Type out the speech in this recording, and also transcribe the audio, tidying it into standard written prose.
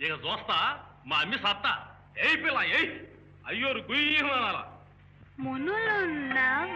ఇక చూస్తా మా అమ్మి సత్తా ఏ పిల్ల ఏ అయ్యోరు గుయ్యమనాల మునులున్న